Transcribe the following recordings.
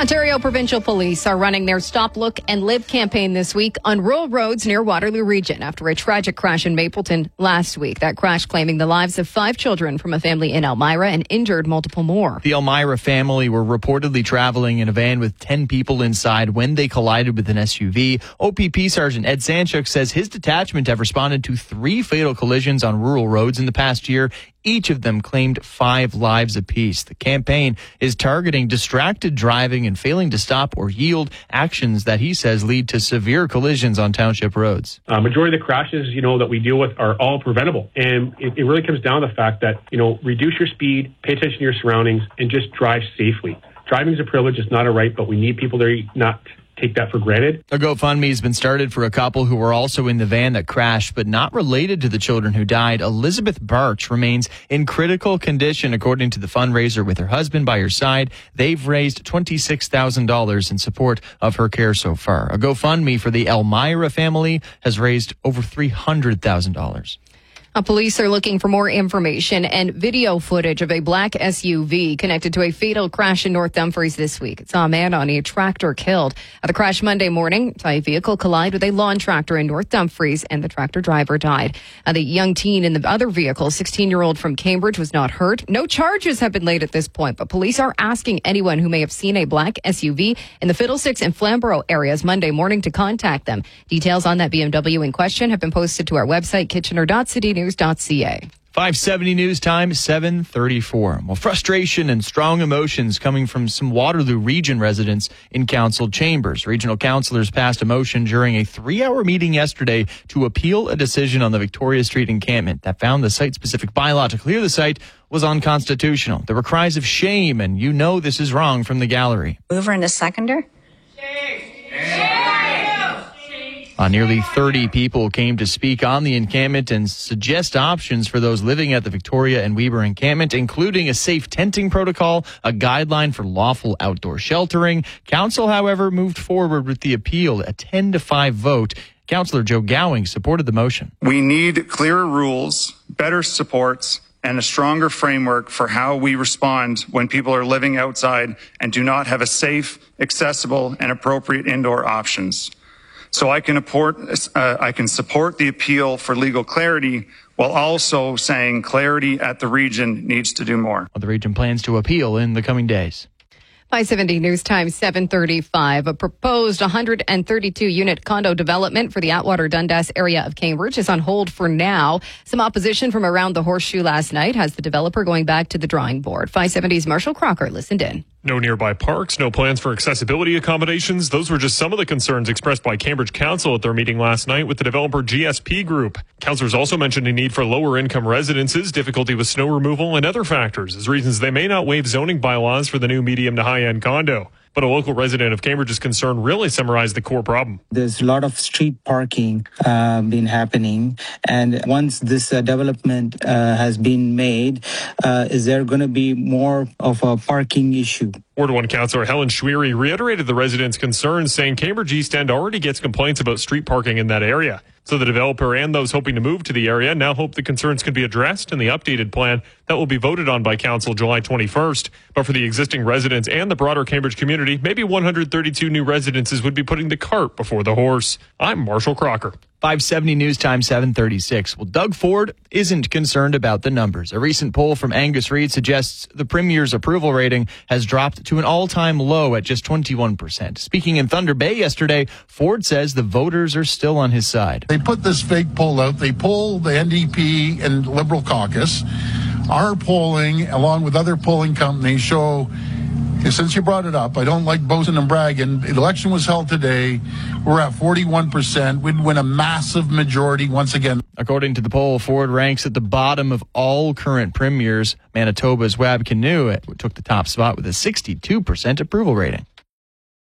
Ontario Provincial Police are running their Stop, Look and Live campaign this week on rural roads near Waterloo Region after a tragic crash in Mapleton last week. That crash claiming the lives of 5 children from a family in Elmira and injured multiple more. The Elmira family were reportedly traveling in a van with 10 people inside when they collided with an SUV. OPP Sergeant Ed Sanchuk says his detachment have responded to 3 fatal collisions on rural roads in the past year. Each of them claimed 5 lives apiece. The campaign is targeting distracted driving and failing to stop or yield, actions that he says lead to severe collisions on township roads. Majority of the crashes, that we deal with are all preventable. And it really comes down to the fact that, reduce your speed, pay attention to your surroundings, and just drive safely. Driving is a privilege, it's not a right, but we need people to not take that for granted. A GoFundMe has been started for a couple who were also in the van that crashed, but not related to the children who died. Elizabeth Barch remains in critical condition, according to the fundraiser, with her husband by her side. They've raised $26,000 in support of her care so far. A GoFundMe for the Elmira family has raised over $300,000. Police are looking for more information and video footage of a black SUV connected to a fatal crash in North Dumfries this week. It saw a man on a tractor killed. At the crash Monday morning, a vehicle collided with a lawn tractor in North Dumfries, and the tractor driver died. The young teen in the other vehicle, 16-year-old from Cambridge, was not hurt. No charges have been laid at this point, but police are asking anyone who may have seen a black SUV in the Fiddlesticks and Flamborough areas Monday morning to contact them. Details on that BMW in question have been posted to our website, kitchener.citynews.ca. 570 news time, 7:34. Well, frustration and strong emotions coming from some Waterloo Region residents in council chambers. Regional councillors passed a motion during a 3-hour meeting yesterday to appeal a decision on the Victoria Street encampment that found the site-specific bylaw to clear the site was unconstitutional. There were cries of shame and this is wrong from the gallery. Mover and a seconder. Nearly 30 people came to speak on the encampment and suggest options for those living at the Victoria and Weber encampment, including a safe tenting protocol, a guideline for lawful outdoor sheltering. Council, however, moved forward with the appeal, a 10-5 vote. Councillor Joe Gowing supported the motion. We need clearer rules, better supports, and a stronger framework for how we respond when people are living outside and do not have a safe, accessible, and appropriate indoor options. So I can support the appeal for legal clarity while also saying clarity at the region needs to do more. The region plans to appeal in the coming days. 570 News Time, 7:35. A proposed 132-unit condo development for the Atwater Dundas area of Cambridge is on hold for now. Some opposition from around the Horseshoe last night has the developer going back to the drawing board. 570's Marshall Crocker listened in. No nearby parks, no plans for accessibility accommodations. Those were just some of the concerns expressed by Cambridge Council at their meeting last night with the developer GSP Group. Councillors also mentioned a need for lower income residences, difficulty with snow removal, and other factors as reasons they may not waive zoning bylaws for the new medium to high-end condo. But a local resident of Cambridge's concern really summarized the core problem. There's a lot of street parking been happening. And once this development has been made, is there going to be more of a parking issue? Ward 1 Councillor Helen Schwery reiterated the residents' concerns, saying Cambridge East End already gets complaints about street parking in that area. So the developer and those hoping to move to the area now hope the concerns can be addressed in the updated plan that will be voted on by Council July 21st. But for the existing residents and the broader Cambridge community, maybe 132 new residences would be putting the cart before the horse. I'm Marshall Crocker. 570 News Time, 7:36. Well, Doug Ford isn't concerned about the numbers. A recent poll from Angus Reid suggests the Premier's approval rating has dropped to an all-time low at just 21%. Speaking in Thunder Bay yesterday, Ford says the voters are still on his side. They put this fake poll out. They poll the NDP and Liberal caucus. Our polling, along with other polling companies, show, since you brought it up, I don't like boasting and bragging. The election was held today. We're at 41%. We'd win a massive majority once again. According to the poll, Ford ranks at the bottom of all current premiers. Manitoba's Wab Kinew took the top spot with a 62% approval rating.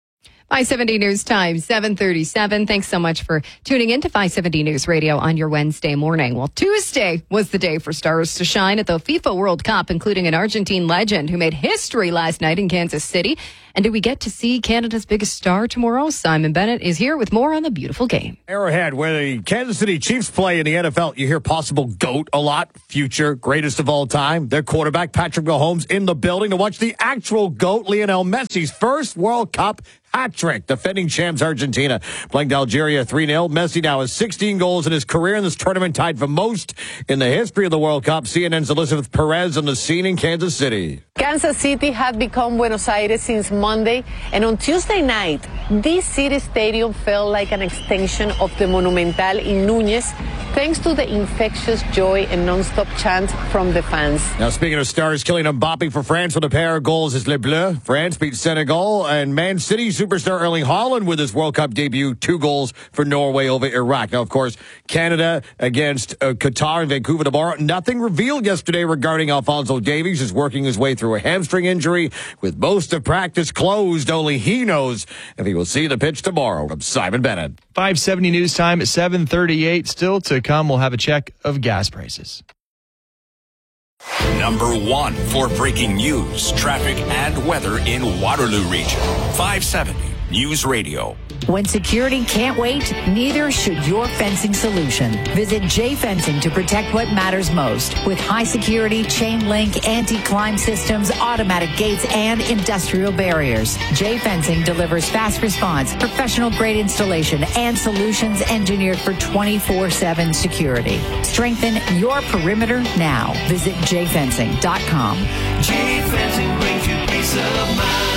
570 News Time, 7:37. Thanks so much for tuning in to 570 News Radio on your Wednesday morning. Well, Tuesday was the day for stars to shine at the FIFA World Cup, including an Argentine legend who made history last night in Kansas City. And do we get to see Canada's biggest star tomorrow? Simon Bennett is here with more on the beautiful game. Arrowhead, where the Kansas City Chiefs play in the NFL, you hear possible GOAT a lot. Future greatest of all time. Their quarterback, Patrick Mahomes, in the building to watch the actual GOAT, Lionel Messi's first World Cup hat trick. Defending champs Argentina playing Algeria 3-0. Messi now has 16 goals in his career in this tournament, tied for most in the history of the World Cup. CNN's Elizabeth Perez on the scene in Kansas City. Kansas City had become Buenos Aires since Monday, and on Tuesday night, this city stadium felt like an extension of the Monumental in Núñez, thanks to the infectious joy and non-stop chant from the fans. Now, speaking of stars, Kylian Mbappe for France with a pair of goals as Les Bleus. France beat Senegal, and Man City superstar Erling Haaland with his World Cup debut, 2 goals for Norway over Iraq. Now, of course, Canada against Qatar in Vancouver tomorrow. Nothing revealed yesterday regarding Alphonso Davies. He's working his way through a hamstring injury with most of practice closed. Only he knows if he will see the pitch tomorrow. I'm Simon Bennett. 570 News Time at 7:38. Still to come, we'll have a check of gas prices. Number 1 for breaking news, traffic, and weather in Waterloo Region. 570 News Radio. When security can't wait, neither should your fencing solution. Visit J Fencing to protect what matters most. With high security, chain link, anti-climb systems, automatic gates, and industrial barriers. J Fencing delivers fast response, professional grade installation, and solutions engineered for 24/7 security. Strengthen your perimeter now. Visit jfencing.com. J Fencing brings you peace of mind.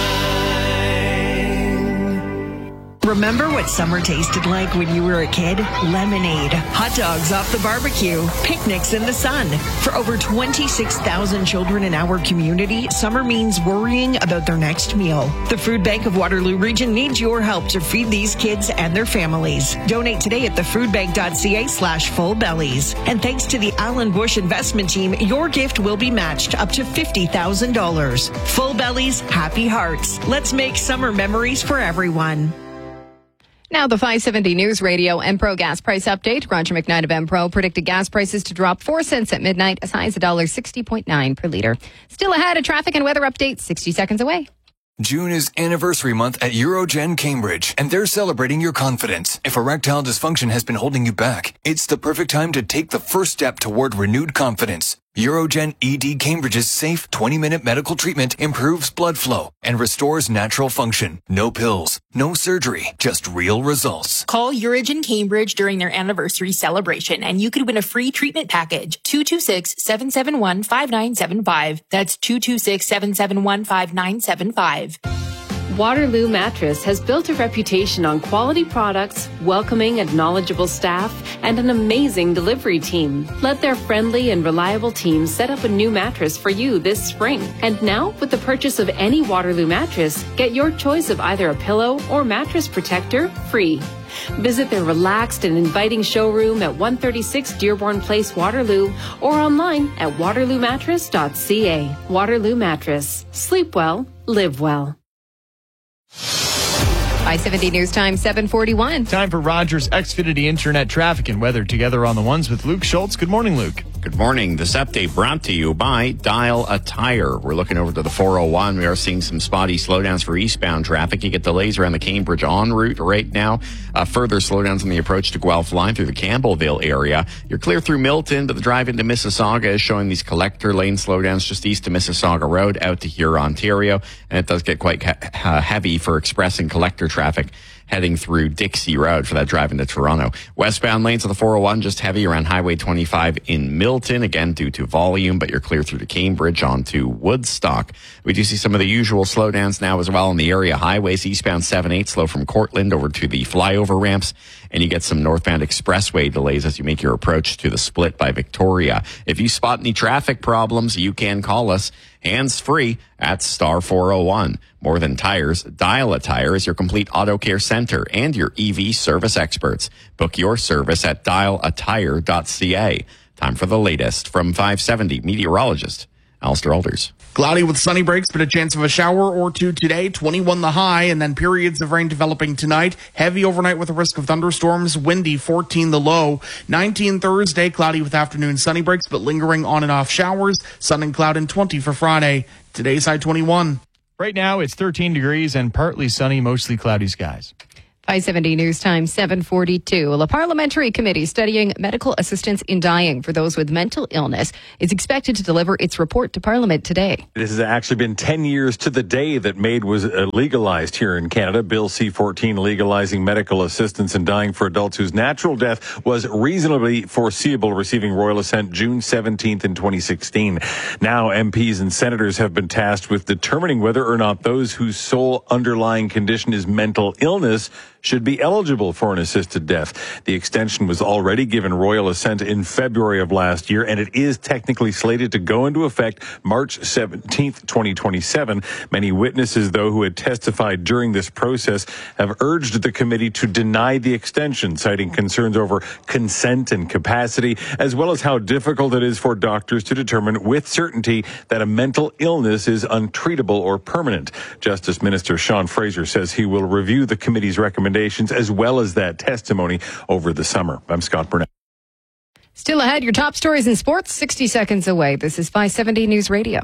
Remember what summer tasted like when you were a kid? Lemonade, hot dogs off the barbecue, picnics in the sun. For over 26,000 children in our community, summer means worrying about their next meal. The Food Bank of Waterloo Region needs your help to feed these kids and their families. Donate today at thefoodbank.ca/fullbellies. And thanks to the Alan Bush Investment Team, your gift will be matched up to $50,000. Full Bellies, happy hearts. Let's make summer memories for everyone. Now the 570 News Radio Empro gas price update. Roger McKnight of Empro predicted gas prices to drop 4 cents at midnight, as high as $1.60.9 per liter. Still ahead, a traffic and weather update 60 seconds away. June is anniversary month at Eurogen Cambridge, and they're celebrating your confidence. If erectile dysfunction has been holding you back, it's the perfect time to take the first step toward renewed confidence. Eurogen ED Cambridge's safe 20-minute medical treatment improves blood flow and restores natural function. No pills, no surgery, just real results. Call Eurogen Cambridge during their anniversary celebration and you could win a free treatment package. 226-771-5975. That's 226-771-5975. Waterloo Mattress has built a reputation on quality products, welcoming and knowledgeable staff, and an amazing delivery team. Let their friendly and reliable team set up a new mattress for you this spring. And now, with the purchase of any Waterloo mattress, get your choice of either a pillow or mattress protector free. Visit their relaxed and inviting showroom at 136 Dearborn Place, Waterloo, or online at waterloomattress.ca. Waterloo Mattress. Sleep well, live well. 570 News Time, 7:41. Time for Rogers Xfinity Internet traffic and weather together on the ones with Luke Schultz. Good morning, Luke. Good morning. This update brought to you by Dial a Tire. We're looking over to the 401. We are seeing some spotty slowdowns for eastbound traffic. You get delays around the Cambridge en route right now. Further slowdowns on the approach to Guelph line through the Campbellville area. You're clear through Milton, but the drive into Mississauga is showing these collector lane slowdowns just east of Mississauga Road out to Huron, Ontario. And it does get quite heavy for express and collector traffic heading through Dixie Road for that drive into Toronto. Westbound lanes of the 401 just heavy around Highway 25 in Milton, again due to volume, but you're clear through to Cambridge onto Woodstock. We do see some of the usual slowdowns now as well in the area highways. Eastbound 7-8 slow from Cortland over to the flyover ramps, and you get some northbound expressway delays as you make your approach to the split by Victoria. If you spot any traffic problems, you can call us hands-free at star 401. More Than Tires, Dial a Tire is your complete auto care center and your EV service experts. Book your service at dialatire.ca. Time for the latest from 570 meteorologist Alistair Alders. Cloudy with sunny breaks, but a chance of a shower or two today. 21 the high, and then periods of rain developing tonight. Heavy overnight with a risk of thunderstorms. Windy, 14 the low. 19 Thursday, cloudy with afternoon sunny breaks, but lingering on and off showers. Sun and cloud, and 20 for Friday. Today's high 21. Right now, it's 13 degrees and partly sunny, mostly cloudy skies. 570 News Time, 742. A parliamentary committee studying medical assistance in dying for those with mental illness is expected to deliver its report to Parliament today. It has actually been 10 years to the day that MAID was legalized here in Canada. Bill C-14 legalizing medical assistance in dying for adults whose natural death was reasonably foreseeable, receiving royal assent June 17th in 2016. Now MPs and senators have been tasked with determining whether or not those whose sole underlying condition is mental illness should be eligible for an assisted death. The extension was already given royal assent in February of last year, and it is technically slated to go into effect March 17th, 2027. Many witnesses, though, who had testified during this process have urged the committee to deny the extension, citing concerns over consent and capacity, as well as how difficult it is for doctors to determine with certainty that a mental illness is untreatable or permanent. Justice Minister Sean Fraser says he will review the committee's recommendations as well as that testimony over the summer. I'm Scott Burnett. Still ahead, your top stories in sports, 60 seconds away. This is 570 News Radio.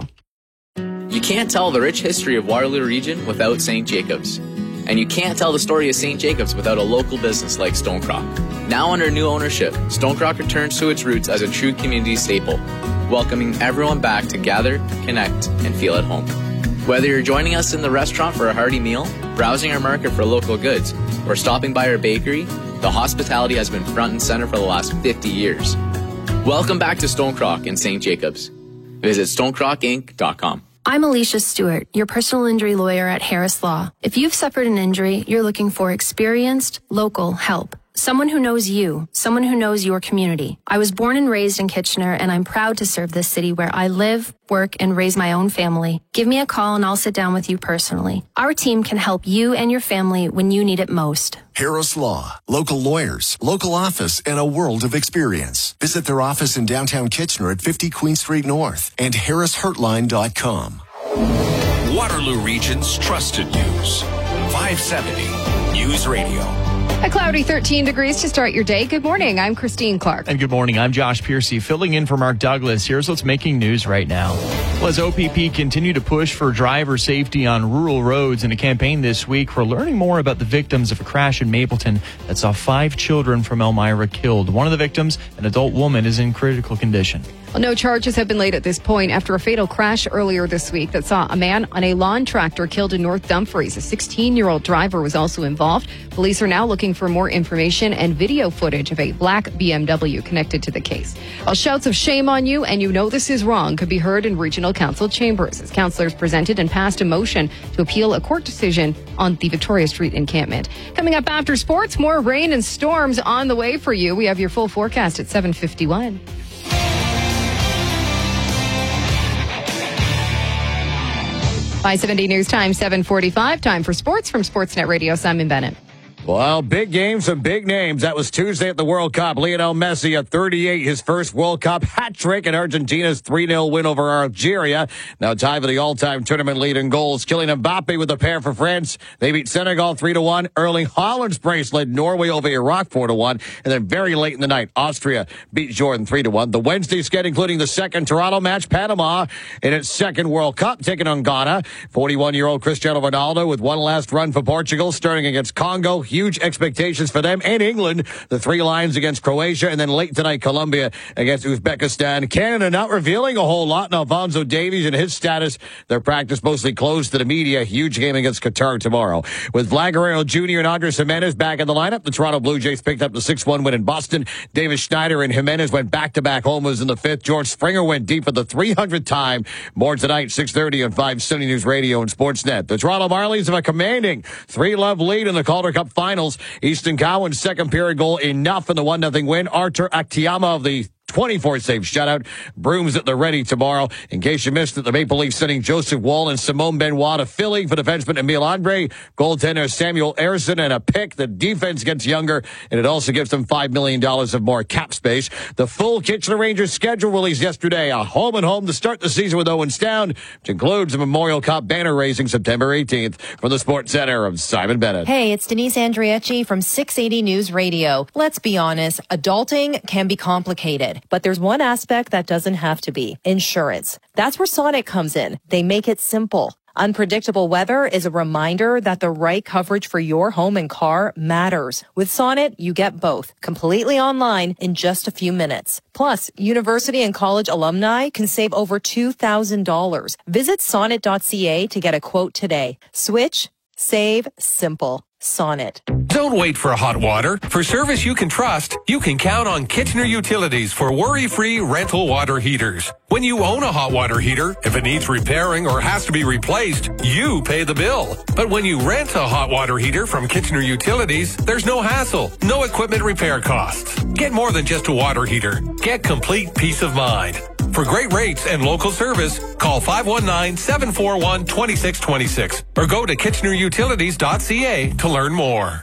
You can't tell the rich history of Waterloo Region without St. Jacobs. And you can't tell the story of St. Jacobs without a local business like Stonecrock. Now under new ownership, Stonecrock returns to its roots as a true community staple, welcoming everyone back to gather, connect, and feel at home. Whether you're joining us in the restaurant for a hearty meal, browsing our market for local goods, or stopping by our bakery, the hospitality has been front and center for the last 50 years. Welcome back to Stonecrock in St. Jacobs. Visit stonecrockinc.com. I'm Alicia Stewart, your personal injury lawyer at Harris Law. If you've suffered an injury, you're looking for experienced, local help. Someone who knows you, someone who knows your community. I was born and raised in Kitchener, and I'm proud to serve this city where I live, work, and raise my own family. Give me a call and I'll sit down with you personally. Our team can help you and your family when you need it most. Harris Law, local lawyers, local office, and a world of experience. Visit their office in downtown Kitchener at 50 Queen Street North and harrishurtline.com. Waterloo Region's trusted news. 570 News Radio. A cloudy 13 degrees to start your day. Good morning. I'm Christine Clark. And good morning. I'm Josh Piercy, filling in for Mark Douglas. Here's what's making news right now. Well, as OPP continue to push for driver safety on rural roads in a campaign this week, we're learning more about the victims of a crash in Mapleton that saw 5 children from Elmira killed. One of the victims, an adult woman, is in critical condition. Well, no charges have been laid at this point after a fatal crash earlier this week that saw a man on a lawn tractor killed in North Dumfries. A 16-year-old driver was also involved. Police are now looking for more information and video footage of a black BMW connected to the case. Well, shouts of shame on you and you know this is wrong could be heard in regional council chambers as councillors presented and passed a motion to appeal a court decision on the Victoria Street encampment. Coming up after sports, more rain and storms on the way for you. We have your full forecast at 7:51. .570 News Time, 7:45. Time for sports from Sportsnet Radio. Simon Bennett. Well, big games, some big names. That was Tuesday at the World Cup. Lionel Messi at 38, his first World Cup hat trick in Argentina's 3-0 win over Algeria. Now tied for the all-time tournament lead in goals. Kylian Mbappe with a pair for France. They beat Senegal 3-1. Erling Haaland's brace led Norway over Iraq 4-1. And then very late in the night, Austria beat Jordan 3-1. The Wednesday skate, including the second Toronto match, Panama in its second World Cup, taking on Ghana. 41-year-old Cristiano Ronaldo with one last run for Portugal, starting against Congo. Huge expectations for them and England. The 3 Lions against Croatia, and then late tonight, Colombia against Uzbekistan. Canada not revealing a whole lot. And Alphonso Davies and his status, their practice mostly closed to the media. Huge game against Qatar tomorrow. With Vlad Guerrero Jr. and Andres Jimenez back in the lineup, the Toronto Blue Jays picked up the 6-1 win in Boston. Davis Schneider and Jimenez went back-to-back homers in the 5th. George Springer went deep for the 300th time. More tonight, 6:30 on 570 News Radio and Sportsnet. The Toronto Marlies have a commanding 3-love lead in the Calder Cup Finals. Easton Cowan's second period goal enough in the 1-0 win. Arthur Akiyama of the 24 save shutout. Brooms at the ready tomorrow. In case you missed it, the Maple Leafs sending Joseph Wall and Simone Benoit to Philly for defenseman Emile Andre, goaltender Samuel Ersson, and a pick. The defense gets younger, and it also gives them $5 million of more cap space. The full Kitchener Rangers schedule released yesterday. A home and home to start the season with Owens Town, which includes a Memorial Cup banner raising September 18th. From the Sports Center, I'm Simon Bennett. Hey, it's Denise Andriecci from 680 News Radio. Let's be honest, adulting can be complicated, but there's one aspect that doesn't have to be: insurance. That's where Sonnet comes in. They make it simple. Unpredictable weather is a reminder that the right coverage for your home and car matters. With Sonnet, you get both completely online in just a few minutes. Plus, university and college alumni can save over $2,000. Visit sonnet.ca to get a quote today. Switch, save, simple. Sonnet. Don't wait for hot water. For service you can trust, you can count on Kitchener Utilities for worry-free rental water heaters. When you own a hot water heater, if it needs repairing or has to be replaced, you pay the bill. But when you rent a hot water heater from Kitchener Utilities, there's no hassle, no equipment repair costs. Get more than just a water heater. Get complete peace of mind. For great rates and local service, call 519-741-2626 or go to kitchenerutilities.ca to learn more.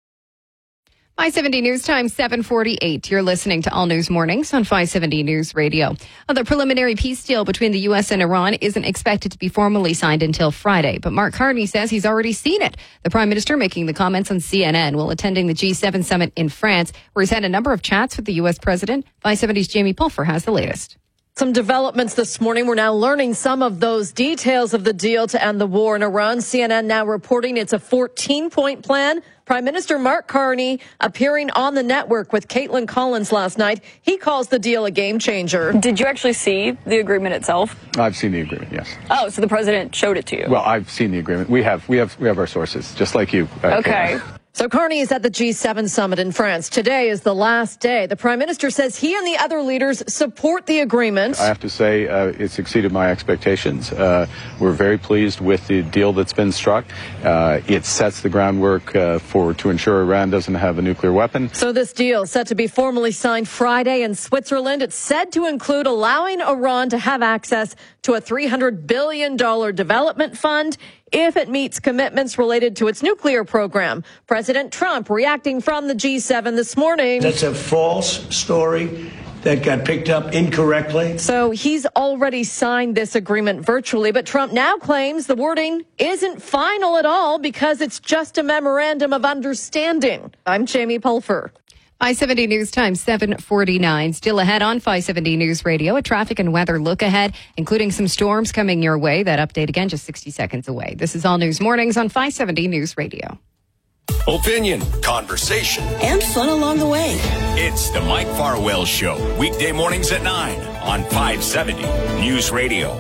570 News Time, 7:48. You're listening to All News Mornings on 570 News Radio. The preliminary peace deal between the U.S. and Iran isn't expected to be formally signed until Friday, but Mark Carney says he's already seen it. The Prime Minister making the comments on CNN while attending the G7 summit in France, where he's had a number of chats with the U.S. President. 570's Jamie Pulfer has the latest. Some developments this morning. We're now learning some of those details of the deal to end the war in Iran. CNN now reporting it's a 14-point plan. Prime Minister Mark Carney appearing on the network with Caitlin Collins last night. He calls the deal a game changer. Did you actually see the agreement itself? I've seen the agreement, yes. Oh, so the president showed it to you? Well, I've seen the agreement. We have our sources, just like you. Okay. So Carney is at the G7 summit in France. Today is the last day. The Prime Minister says he and the other leaders support the agreement. I have to say it's exceeded my expectations. We're very pleased with the deal that's been struck. It sets the groundwork to ensure Iran doesn't have a nuclear weapon. So this deal set to be formally signed Friday in Switzerland. It's said to include allowing Iran to have access to a $300 billion development fund if it meets commitments related to its nuclear program. President Trump reacting from the G7 this morning. That's a false story that got picked up incorrectly. So he's already signed this agreement virtually, but Trump now claims the wording isn't final at all because it's just a memorandum of understanding. I'm Jamie Pulfer. 570 News Time, 7:49. Still ahead on 570 News Radio, a traffic and weather look ahead, including some storms coming your way. That update again, just 60 seconds away. This is All News Mornings on 570 News Radio. Opinion, conversation, and fun along the way. It's the Mike Farwell Show, weekday mornings at 9 on 570 News Radio.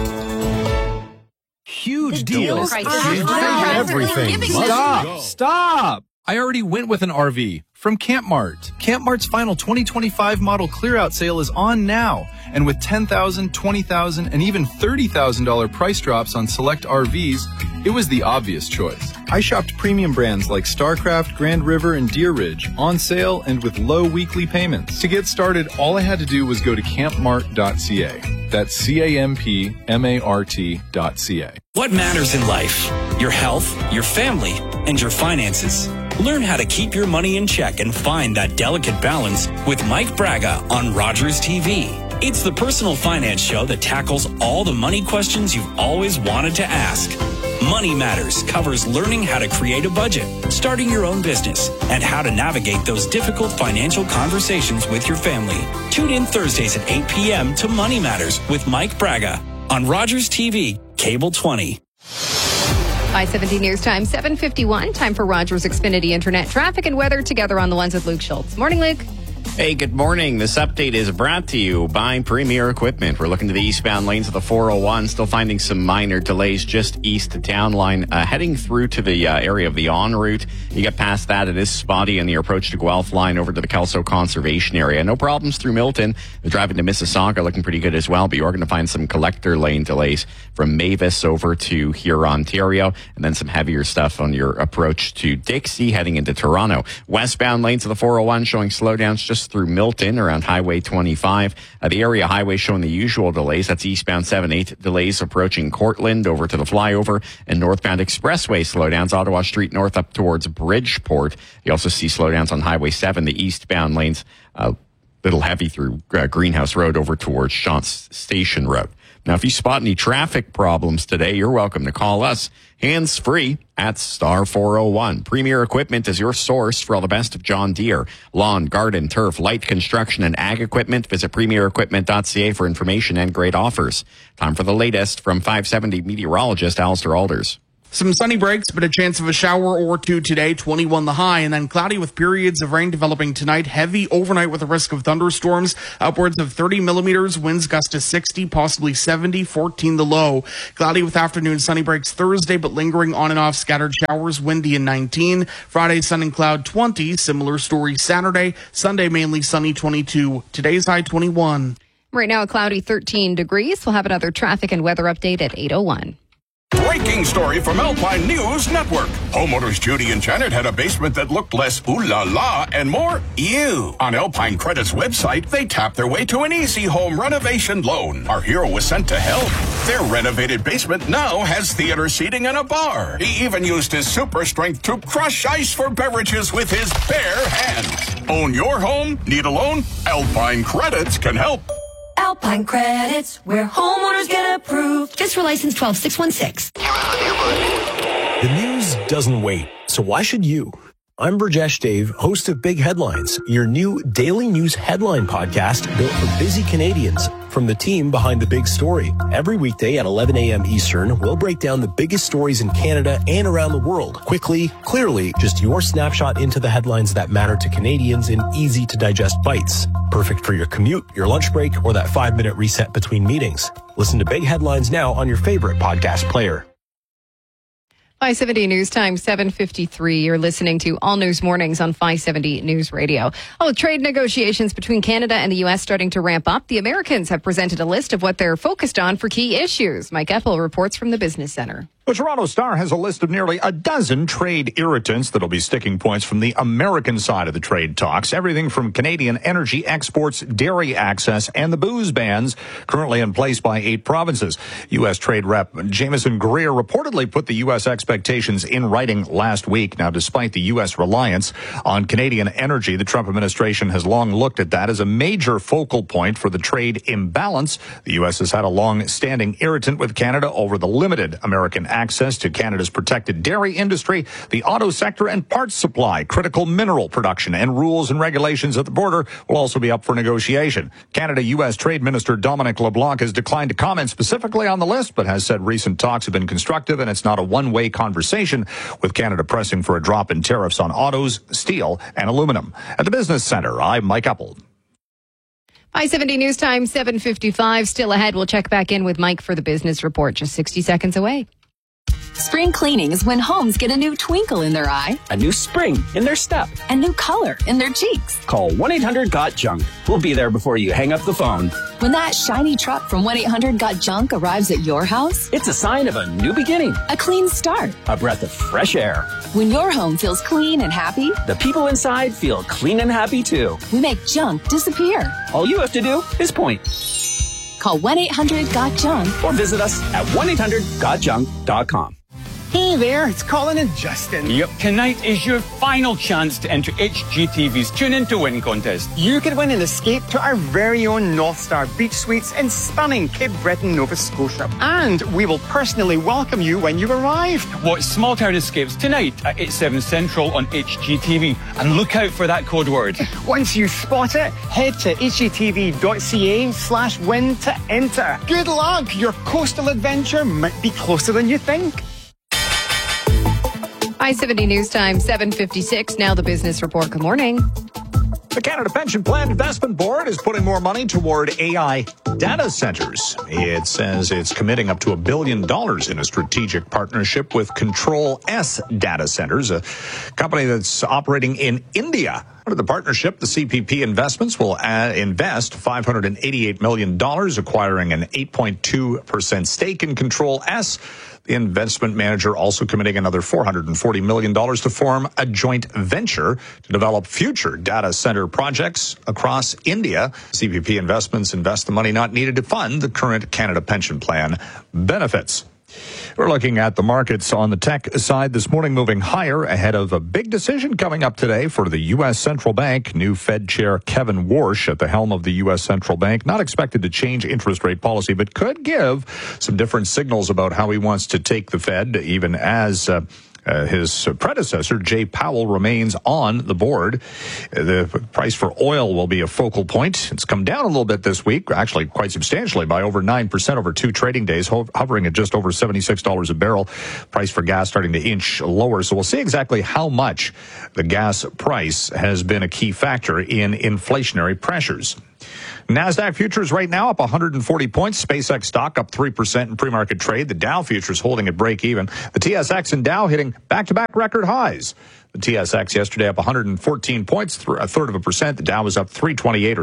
Huge deals. Everything. Stop. I already went with an RV from Camp Mart. Camp Mart's final 2025 model clear-out sale is on now. And with $10,000, $20,000, and even $30,000 price drops on select RVs, it was the obvious choice. I shopped premium brands like StarCraft, Grand River, and Deer Ridge on sale and with low weekly payments. To get started, all I had to do was go to campmart.ca. That's CAMPMART.ca. What matters in life? Your health, your family, and your finances. Learn how to keep your money in check and find that delicate balance with Mike Braga on Rogers TV. It's the personal finance show that tackles all the money questions you've always wanted to ask. Money Matters covers learning how to create a budget, starting your own business, and how to navigate those difficult financial conversations with your family. Tune in Thursdays at 8 p.m. to Money Matters with Mike Braga on Rogers TV, Cable 20. 570 News Time, 7:51. Time for Rogers Xfinity Internet traffic and weather together on the ones with Luke Schultz. Morning, Luke. Hey, good morning. This update is brought to you by Premier Equipment. We're looking to the eastbound lanes of the 401, still finding some minor delays just east of town line, heading through to the area of the en route. You get past that, it is spotty in the approach to Guelph line over to the Kelso Conservation Area. No problems through Milton. The driving to Mississauga looking pretty good as well, but you're going to find some collector lane delays from Mavis over to here, Ontario, and then some heavier stuff on your approach to Dixie heading into Toronto. Westbound lanes of the 401 showing slowdowns just delays through Milton around Highway 25. The area highway showing the usual delays. That's eastbound 7-8 delays approaching Cortland over to the flyover, and northbound expressway slowdowns, Ottawa Street North up towards Bridgeport. You also see slowdowns on Highway 7, the eastbound lanes, little heavy through Greenhouse Road over towards Shantz Station Road. Now, if you spot any traffic problems today, you're welcome to call us hands-free at star 401. Premier Equipment is your source for all the best of John Deere, lawn, garden, turf, light construction, and ag equipment. Visit premierequipment.ca for information and great offers. Time for the latest from 570 meteorologist Alistair Alders. Some sunny breaks, but a chance of a shower or two today, 21 the high, and then cloudy with periods of rain developing tonight. Heavy overnight with a risk of thunderstorms, upwards of 30 millimeters, winds gust to 60, possibly 70, 14 the low. Cloudy with afternoon sunny breaks Thursday, but lingering on and off scattered showers, windy and 19. Friday, sun and cloud 20, similar story Saturday. Sunday, mainly sunny 22. Today's high 21. Right now, a cloudy 13 degrees. We'll have another traffic and weather update at 8:01. Breaking story from Alpine News Network. Homeowners Judy and Janet had a basement that looked less ooh la la and more ew. On Alpine Credit's website, they tapped their way to an easy home renovation loan. Our hero was sent to help. Their renovated basement now has theater seating and a bar. He even used his super strength to crush ice for beverages with his bare hands. Own your home? Need a loan? Alpine Credits can help. Alpine Credits, where homeowners get approved. Just for license 12616. The news doesn't wait, so why should you? I'm Burjesh Dave, host of Big Headlines, your new daily news headline podcast built for busy Canadians from the team behind the big story. Every weekday at 11 a.m. Eastern, we'll break down the biggest stories in Canada and around the world. Quickly, clearly, just your snapshot into the headlines that matter to Canadians in easy-to-digest bites. Perfect for your commute, your lunch break, or that 5-minute reset between meetings. Listen to Big Headlines now on your favorite podcast player. 570 News Time, 7:53. You're listening to All News Mornings on 570 News Radio. With trade negotiations between Canada and the U.S. starting to ramp up, the Americans have presented a list of what they're focused on for key issues. Mike Eppel reports from the Business Center. The Toronto Star has a list of nearly a dozen trade irritants that'll be sticking points from the American side of the trade talks. Everything from Canadian energy exports, dairy access, and the booze bans currently in place by 8 provinces. U.S. Trade Rep Jameson Greer reportedly put the U.S. expectations in writing last week. Now, despite the U.S. reliance on Canadian energy, the Trump administration has long looked at that as a major focal point for the trade imbalance. The U.S. has had a long-standing irritant with Canada over the limited American access to Canada's protected dairy industry, the auto sector, and parts supply. Critical mineral production and rules and regulations at the border will also be up for negotiation. Canada-U.S. Trade Minister Dominic LeBlanc has declined to comment specifically on the list, but has said recent talks have been constructive and it's not a one-way conversation, with Canada pressing for a drop in tariffs on autos, steel, and aluminum. At the Business Center, I'm Mike Eppel. 570 News Time, 7:55. Still ahead, we'll check back in with Mike for the business report, just 60 seconds away. Spring cleaning is when homes get a new twinkle in their eye, a new spring in their step, a new color in their cheeks. Call 1-800-GOT-JUNK. We'll be there before you hang up the phone. When that shiny truck from 1-800-GOT-JUNK arrives at your house, it's a sign of a new beginning, a clean start, a breath of fresh air. When your home feels clean and happy, the people inside feel clean and happy too. We make junk disappear. All you have to do is point. Call 1-800-GOT-JUNK or visit us at 1-800-GOTJUNK.com. Hey there, it's Colin and Justin. Yep, tonight is your final chance to enter HGTV's Tune In to Win contest. You could win an escape to our very own North Star Beach Suites in stunning Cape Breton, Nova Scotia. And we will personally welcome you when you arrive. Watch Small Town Escapes tonight at 8/7 Central on HGTV. And look out for that code word. Once you spot it, head to hgtv.ca/win to enter. Good luck! Your coastal adventure might be closer than you think. 570 News Time, 7:56. Now the business report. Good morning. The Canada Pension Plan Investment Board is putting more money toward AI data centers. It says it's committing up to $1 billion in a strategic partnership with Control S Data Centers, a company that's operating in India. Under the partnership, the CPP Investments will invest $588 million, acquiring an 8.2% stake in Control S. The investment manager also committing another $440 million to form a joint venture to develop future data center projects across India. CPP Investments invest the money not needed to fund the current Canada Pension Plan benefits. We're looking at the markets on the tech side this morning, moving higher ahead of a big decision coming up today for the U.S. Central Bank. New Fed Chair Kevin Warsh at the helm of the U.S. Central Bank, not expected to change interest rate policy, but could give some different signals about how he wants to take the Fed, even as his predecessor, Jay Powell, remains on the board. The price for oil will be a focal point. It's come down a little bit this week, actually quite substantially by over 9% over 2 trading days, hovering at just over $76 a barrel. Price for gas starting to inch lower. So we'll see exactly how much the gas price has been a key factor in inflationary pressures. NASDAQ futures right now up 140 points. SpaceX stock up 3% in pre-market trade. The Dow futures holding at break even. The TSX and Dow hitting back-to-back record highs. The TSX yesterday up 114 points, a third of a percent. The Dow was up 328 or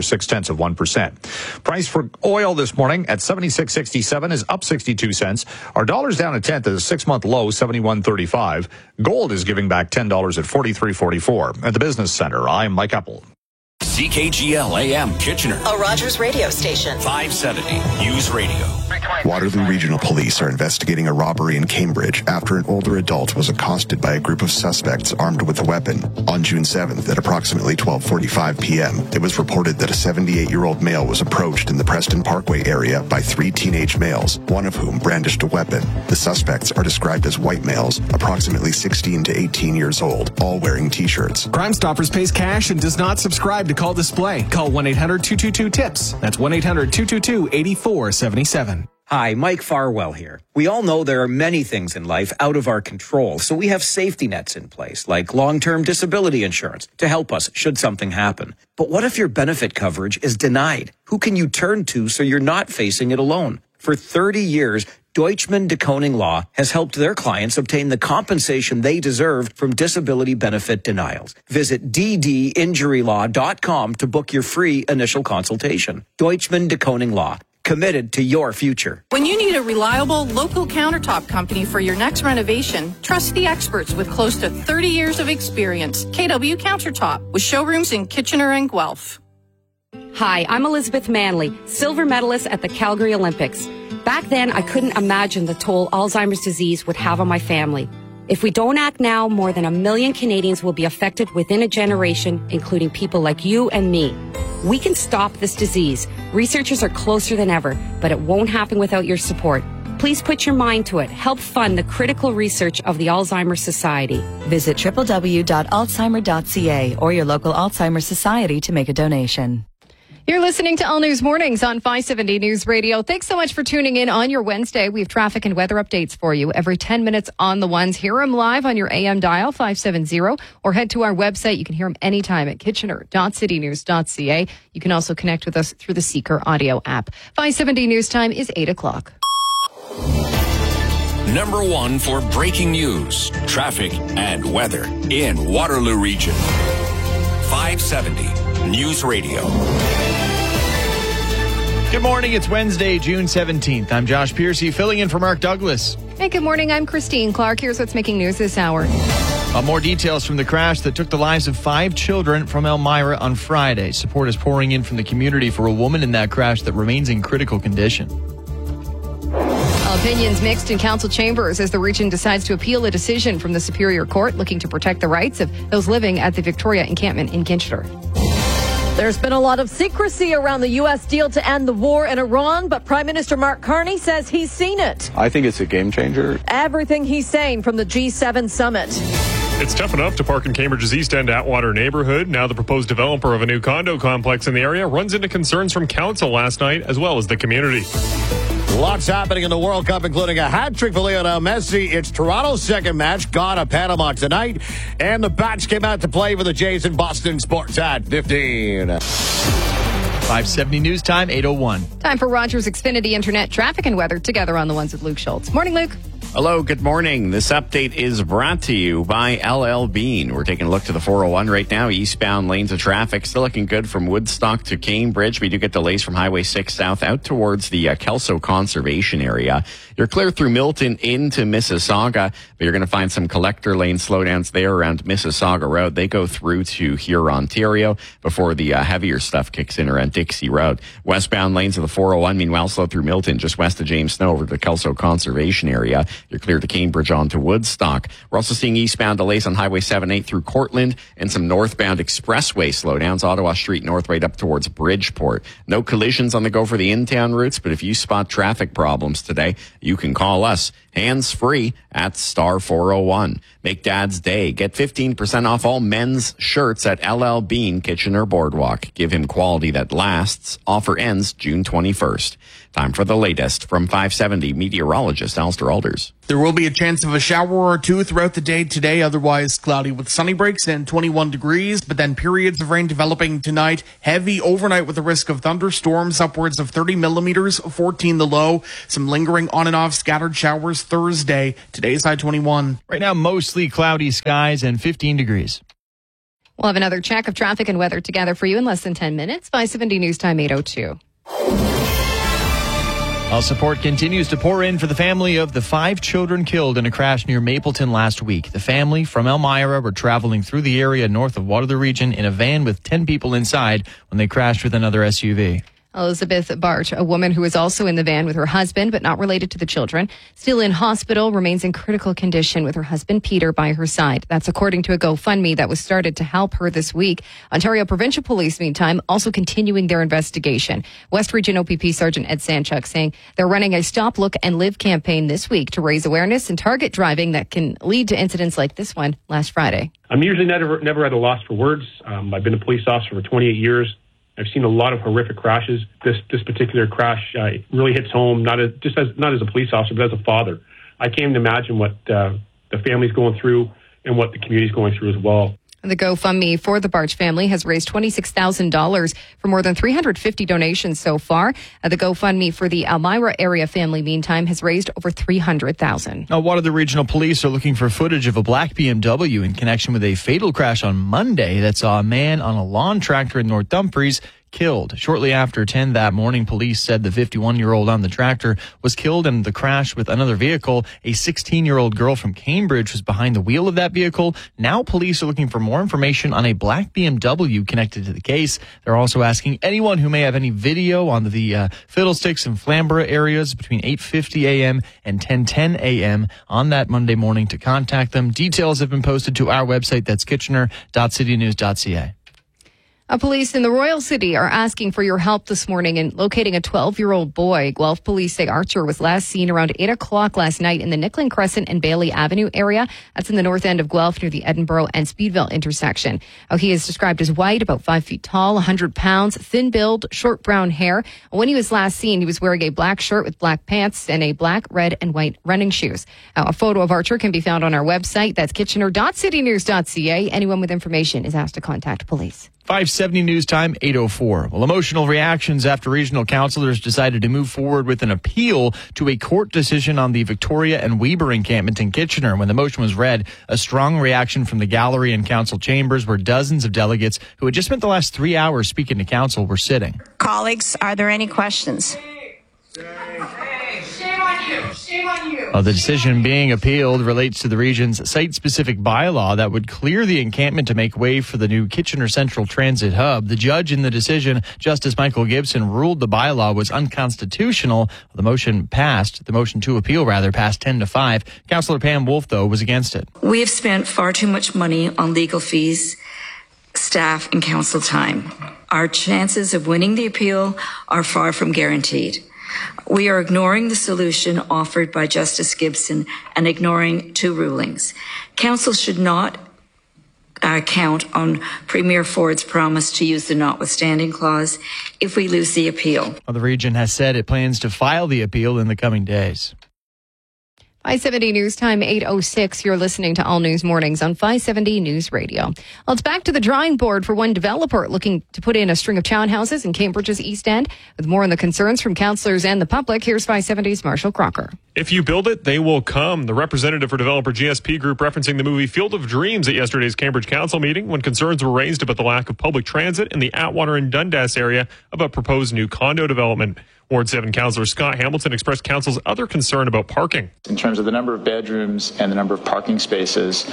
0.6%. Price for oil this morning at 76.67 is up 62 cents. Our dollar's down a tenth at a 6-month low, 71.35. Gold is giving back $10 at 43.44. At the Business Center, I'm Mike Apple. CKGL AM Kitchener. A Rogers radio station. 570 News Radio. Waterloo Regional Police are investigating a robbery in Cambridge after an older adult was accosted by a group of suspects armed with a weapon. On June 7th at approximately 12:45 p.m., it was reported that a 78-year-old male was approached in the Preston Parkway area by 3 teenage males, one of whom brandished a weapon. The suspects are described as white males, approximately 16 to 18 years old, all wearing T-shirts. Crime Stoppers pays cash and does not subscribe to Call Display. Call 1-800-222-TIPS. That's 1-800-222-8477. Hi, Mike Farwell here. We all know there are many things in life out of our control, so we have safety nets in place, like long-term disability insurance, to help us should something happen. But what if your benefit coverage is denied? Who can you turn to so you're not facing it alone? For 30 years, Deutschman de Koning Law has helped their clients obtain the compensation they deserve from disability benefit denials. Visit ddinjurylaw.com to book your free initial consultation. Deutschman de Koning Law. Committed to your future. When you need a reliable local countertop company for your next renovation, trust the experts with close to 30 years of experience. KW Countertop, with showrooms in Kitchener and Guelph. Hi, I'm Elizabeth Manley, silver medalist at the Calgary Olympics. Back then, I couldn't imagine the toll Alzheimer's disease would have on my family. If we don't act now, more than 1 million Canadians will be affected within a generation, including people like you and me. We can stop this disease. Researchers are closer than ever, but it won't happen without your support. Please put your mind to it. Help fund the critical research of the Alzheimer's Society. Visit www.alzheimer.ca or your local Alzheimer's Society to make a donation. You're listening to All News Mornings on 570 News Radio. Thanks so much for tuning in on your Wednesday. We have traffic and weather updates for you every 10 minutes on the ones. Hear them live on your AM dial 570 or head to our website. You can hear them anytime at kitchener.citynews.ca. You can also connect with us through the Seeker audio app. 570 News Time is 8 o'clock. Number 1 for breaking news, traffic, and weather in Waterloo Region. 570 News Radio. Good morning. It's Wednesday, June 17th. I'm Josh Piercy, filling in for Mark Douglas. Hey, good morning. I'm Christine Clark. Here's what's making news this hour. More details from the crash that took the lives of 5 children from Elmira on Friday. Support is pouring in from the community for a woman in that crash that remains in critical condition. Opinions mixed in council chambers as the region decides to appeal a decision from the Superior Court looking to protect the rights of those living at the Victoria encampment in Kitchener. There's been a lot of secrecy around the U.S. deal to end the war in Iran, but Prime Minister Mark Carney says he's seen it. I think it's a game changer. Everything he's saying from the G7 summit. It's tough enough to park in Cambridge's East End Atwater neighborhood. Now the proposed developer of a new condo complex in the area runs into concerns from council last night as well as the community. Lots happening in the World Cup, including a hat-trick for Lionel Messi. It's Toronto's second match, Ghana, Panama tonight. And the Bats came out to play for the Jays in Boston. Sports at 15. 570 News Time, 8:01. Time for Rogers Xfinity Internet traffic and weather together on the ones with Luke Schultz. Morning, Luke. Hello, good morning. This update is brought to you by LL Bean. We're taking a look to the 401 right now. Eastbound lanes of traffic still looking good from Woodstock to Cambridge. We do get delays from Highway 6 south out towards the Kelso Conservation area. You're clear through Milton into Mississauga, but you're going to find some collector lane slowdowns there around Mississauga Road. They go through to Huron, Ontario before the heavier stuff kicks in around Dixie Road. Westbound lanes of the 401, meanwhile, slow through Milton just west of James Snow over to the Kelso Conservation area. You're clear to Cambridge on to Woodstock. We're also seeing eastbound delays on Highway 78 through Cortland and some northbound expressway slowdowns, Ottawa Street North right up towards Bridgeport. No collisions on the go for the in-town routes, but if you spot traffic problems today, you can call us hands-free at star 401. Make Dad's Day. Get 15% off all men's shirts at LL Bean, Kitchener Boardwalk. Give him quality that lasts. Offer ends June 21st. Time for the latest from 570 meteorologist Alistair Alders. There will be a chance of a shower or two throughout the day today, otherwise cloudy with sunny breaks and 21 degrees, but then periods of rain developing tonight. Heavy overnight with the risk of thunderstorms, upwards of 30 millimeters, 14 the low. Some lingering on and off scattered showers Thursday. Today's high 21. Right now, mostly cloudy skies and 15 degrees. We'll have another check of traffic and weather together for you in less than 10 minutes. 570 News Time 8:02. All support continues to pour in for the family of the 5 children killed in a crash near Mapleton last week. The family from Elmira were traveling through the area north of Waterloo Region in a van with 10 people inside when they crashed with another SUV. Elizabeth Bart, a woman who was also in the van with her husband but not related to the children, still in hospital, remains in critical condition with her husband Peter by her side. That's according to a GoFundMe that was started to help her this week. Ontario Provincial Police, meantime, also continuing their investigation. West Region OPP Sergeant Ed Sanchuk saying they're running a Stop, Look and Live campaign this week to raise awareness and target driving that can lead to incidents like this one last Friday. I'm usually never at a loss for words. I've been a police officer for 28 years. I've seen a lot of horrific crashes. This particular crash really hits home, not as a police officer, but as a father. I can't even imagine what the family's going through and what the community's going through as well. The GoFundMe for the Barch family has raised $26,000 for more than 350 donations so far. The GoFundMe for the Elmira area family, meantime, has raised over $300,000. Now, Waterloo Regional Police are looking for footage of a black BMW in connection with a fatal crash on Monday that saw a man on a lawn tractor in North Dumfries killed. Shortly after 10 that morning, police said the 51-year-old on the tractor was killed in the crash with another vehicle. A 16-year-old girl from Cambridge was behind the wheel of that vehicle. Now police are looking for more information on a black BMW connected to the case. They're also asking anyone who may have any video on the Fiddlesticks and Flamborough areas between 8:50 a.m. and 10:10 a.m. on that Monday morning to contact them. Details have been posted to our website. That's kitchener.citynews.ca. Police in the Royal City are asking for your help this morning in locating a 12-year-old boy. Guelph police say Archer was last seen around 8 o'clock last night in the Nickling Crescent and Bailey Avenue area. That's in the north end of Guelph near the Edinburgh and Speedville intersection. He is described as white, about 5 feet tall, 100 pounds, thin build, short brown hair. When he was last seen, he was wearing a black shirt with black pants and a black, red, and white running shoes. A photo of Archer can be found on our website. That's kitchener.citynews.ca. Anyone with information is asked to contact police. 570 News Time, 8:04. Well, emotional reactions after regional councillors decided to move forward with an appeal to a court decision on the Victoria and Weber encampment in Kitchener. When the motion was read, a strong reaction from the gallery and council chambers where dozens of delegates who had just spent the last 3 hours speaking to council were sitting. Colleagues, are there any questions? The decision being appealed relates to the region's site-specific bylaw that would clear the encampment to make way for the new Kitchener Central Transit Hub. The judge in the decision, Justice Michael Gibson, ruled the bylaw was unconstitutional. The motion to appeal passed 10-5. Councillor Pam Wolf, though, was against it. We have spent far too much money on legal fees, staff, and council time. Our chances of winning the appeal are far from guaranteed. We are ignoring the solution offered by Justice Gibson and ignoring 2 rulings. Council should not count on Premier Ford's promise to use the notwithstanding clause if we lose the appeal. The region has said it plans to file the appeal in the coming days. 570 News Time, 8:06. You're listening to All News Mornings on 570 News Radio. Well, it's back to the drawing board for one developer looking to put in a string of townhouses in Cambridge's East End. With more on the concerns from councillors and the public, here's 570's Marshall Crocker. If you build it, they will come. The representative for developer GSP Group referencing the movie Field of Dreams at yesterday's Cambridge Council meeting when concerns were raised about the lack of public transit in the Atwater and Dundas area about proposed new condo development. Ward 7 Councillor Scott Hamilton expressed council's other concern about parking. In terms of the number of bedrooms and the number of parking spaces,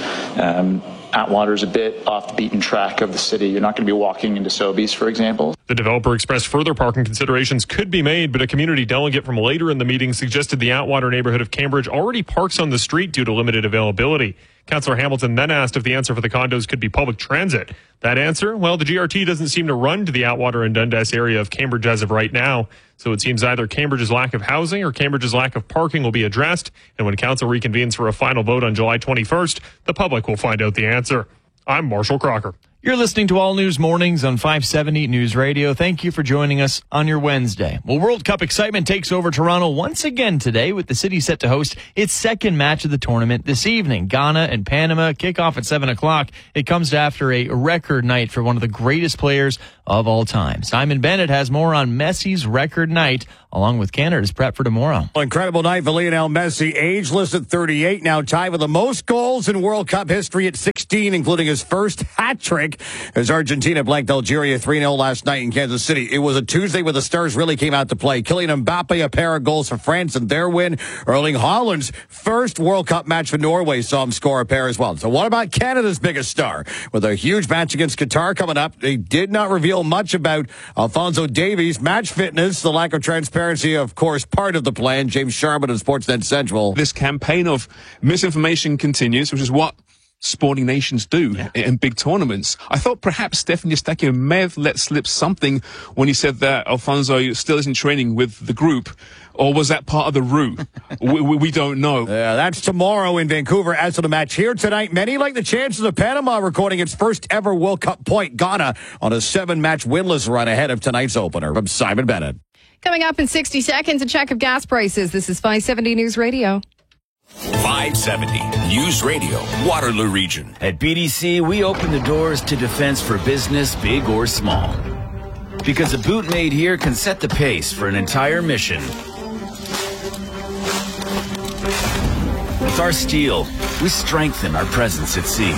Atwater is a bit off the beaten track of the city. You're not going to be walking into Sobeys, for example. The developer expressed further parking considerations could be made, but a community delegate from later in the meeting suggested the Atwater neighborhood of Cambridge already parks on the street due to limited availability. Councillor Hamilton then asked if the answer for the condos could be public transit. That answer? Well, the GRT doesn't seem to run to the Atwater and Dundas area of Cambridge as of right now. So it seems either Cambridge's lack of housing or Cambridge's lack of parking will be addressed. And when council reconvenes for a final vote on July 21st, the public will find out the answer. I'm Marshall Crocker. You're listening to All News Mornings on 570 News Radio. Thank you for joining us on your Wednesday. Well, World Cup excitement takes over Toronto once again today, with the city set to host its second match of the tournament this evening. Ghana and Panama kick off at 7 o'clock. It comes after a record night for one of the greatest players of all time. Simon Bennett has more on Messi's record night, along with Canada's prep for tomorrow. Incredible night for Lionel Messi, ageless at 38, now tied with the most goals in World Cup history at 16, including his first hat trick as Argentina blanked Algeria 3-0 last night in Kansas City. It was a Tuesday where the stars really came out to play. Kylian Mbappe, a pair of goals for France in their win. Erling Haaland's first World Cup match for Norway saw him score a pair as well. So what about Canada's biggest star? With a huge match against Qatar coming up, they did not reveal much about Alphonso Davies' match fitness. The lack of transparency, of course, part of the plan. James Sharman of Sportsnet Central. This campaign of misinformation continues, which is what sporting nations do in big tournaments. I thought perhaps Stefan Eustáquio may have let slip something when he said that Alphonso still isn't training with the group. Or was that part of the route? we don't know. Yeah, that's tomorrow in Vancouver. As for the match here tonight, many like the chances of Panama recording its first ever World Cup point. Ghana on a 7-match winless run ahead of tonight's opener. From Simon Bennett. Coming up in 60 seconds, a check of gas prices. This is 570 News Radio. 570 News Radio, Waterloo Region. At BDC, we open the doors to defense for business, big or small. Because a boot made here can set the pace for an entire mission. With our steel, we strengthen our presence at sea.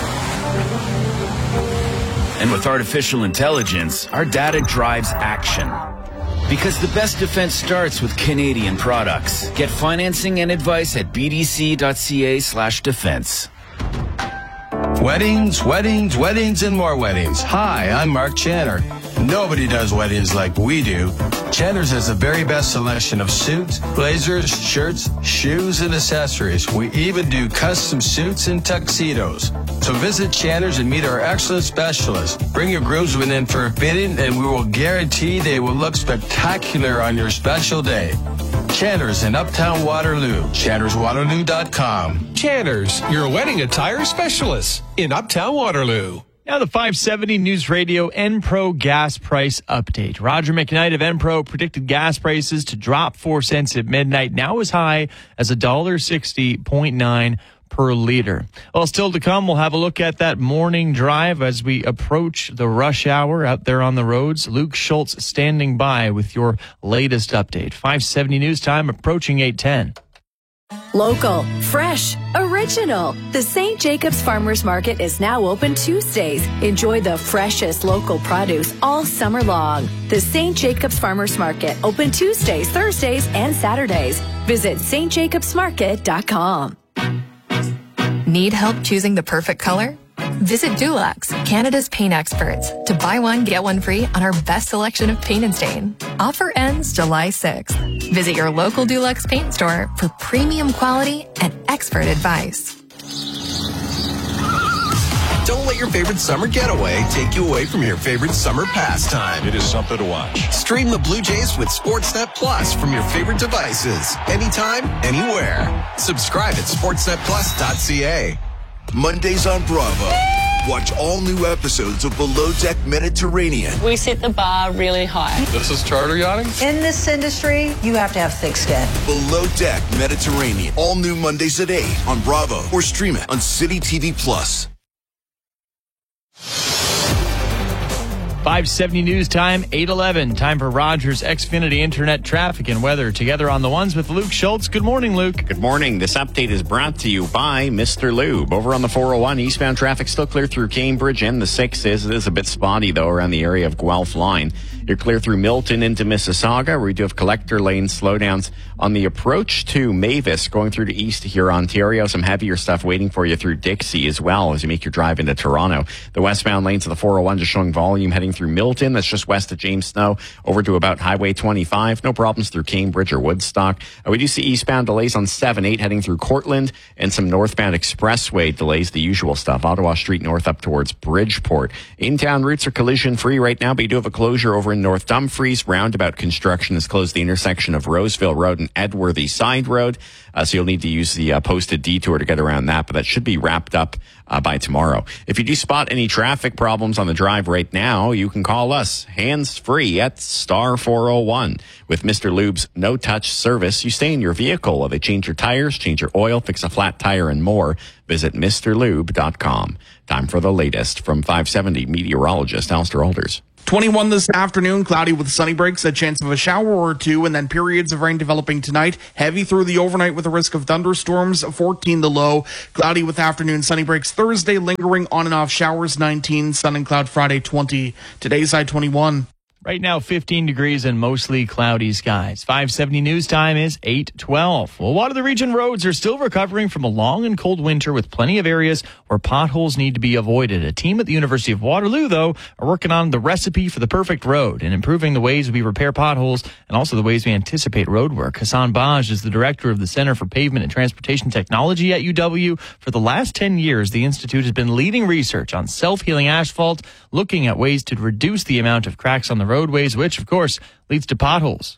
And with artificial intelligence, our data drives action. Because the best defense starts with Canadian products. Get financing and advice at bdc.ca/defense. Weddings, weddings, weddings, and more weddings. Hi, I'm Mark Channer. Nobody does weddings like we do. Channer's has the very best selection of suits, blazers, shirts, shoes, and accessories. We even do custom suits and tuxedos. So visit Channer's and meet our excellent specialists. Bring your groomsmen in for a fitting, and we will guarantee they will look spectacular on your special day. Channer's in Uptown Waterloo. ChannersWaterloo.com. Channer's, your wedding attire specialist in Uptown Waterloo. Now the 570 News Radio Enpro gas price update. Roger McKnight of Enpro predicted gas prices to drop 4 cents at midnight, now as high as $1.60.9 per liter. Well, still to come, we'll have a look at that morning drive as we approach the rush hour out there on the roads. Luke Schultz standing by with your latest update. 570 News Time approaching 8:10. Local, fresh, original. The St. Jacobs Farmers Market is now open Tuesdays. Enjoy the freshest local produce all summer long. The St. Jacobs Farmers Market, open Tuesdays, Thursdays, and Saturdays. Visit stjacobsmarket.com. Need help choosing the perfect color? Visit Dulux, Canada's paint experts, to buy one, get one free on our best selection of paint and stain. Offer ends July 6th. Visit your local Dulux paint store for premium quality and expert advice. Don't let your favorite summer getaway take you away from your favorite summer pastime. It is something to watch. Stream the Blue Jays with Sportsnet Plus from your favorite devices. Anytime, anywhere. Subscribe at sportsnetplus.ca. Mondays on Bravo. Watch all new episodes of Below Deck Mediterranean. We set the bar really high. This is charter yachting? In this industry, you have to have thick skin. Below Deck Mediterranean. All new Mondays at 8 on Bravo or stream it on City TV Plus. 5:70 news time, 8:11. Time for Rogers Xfinity Internet traffic and weather. Together on the ones with Luke Schultz. Good morning, Luke. Good morning. This update is brought to you by Mr. Lube. Over on the 401, eastbound traffic still clear through Cambridge and the 6 is. It is a bit spotty, though, around the area of Guelph Line. You're clear through Milton into Mississauga, where we do have collector lane slowdowns on the approach to Mavis, going through to East here, Ontario. Some heavier stuff waiting for you through Dixie as well as you make your drive into Toronto. The westbound lanes of the 401 just showing volume heading through Milton. That's just west of James Snow over to about Highway 25. No problems through Cambridge or Woodstock. We do see eastbound delays on 7-8 heading through Cortland and some northbound expressway delays, the usual stuff. Ottawa Street North up towards Bridgeport. In-town routes are collision free right now, but you do have a closure over in North Dumfries. Roundabout construction has closed the intersection of Roseville Road and Edworthy Side Road. So you'll need to use the posted detour to get around that, but that should be wrapped up by tomorrow. If you do spot any traffic problems on the drive right now, you can call us hands-free at star 401. With Mr. Lube's no-touch service, you stay in your vehicle. They change your tires, change your oil, fix a flat tire, and more. Visit MrLube.com. Time for the latest from 570 meteorologist Alistair Alders. 21 this afternoon, cloudy with sunny breaks, a chance of a shower or two, and then periods of rain developing tonight. Heavy through the overnight with a risk of thunderstorms, 14 the low. Cloudy with afternoon sunny breaks Thursday, lingering on and off showers, 19. Sun and cloud Friday, 20. Today's high 21. Right now, 15 degrees and mostly cloudy skies. 5:70 news time is 8:12. Well, Waterloo Region roads are still recovering from a long and cold winter with plenty of areas where potholes need to be avoided. A team at the University of Waterloo, though, are working on the recipe for the perfect road and improving the ways we repair potholes and also the ways we anticipate road work. Hassan Baj is the director of the Center for Pavement and Transportation Technology at UW. For the last 10 years, the Institute has been leading research on self-healing asphalt, looking at ways to reduce the amount of cracks on the roadways, which, of course, leads to potholes.